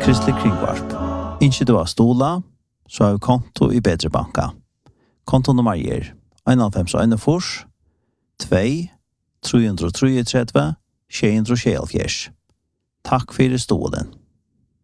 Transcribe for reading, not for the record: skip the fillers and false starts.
kristelig kringvarp. Ikke du har stola, så har vi konto i Bedre Banka. Kontonummer er 91 2 333 674. Takk for stolen.